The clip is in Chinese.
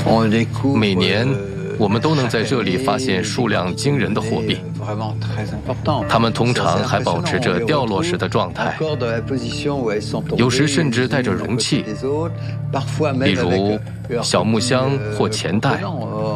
每年，我们都能在这里发现数量惊人的货币，它们通常还保持着掉落时的状态，有时甚至带着容器，比如小木箱或钱袋。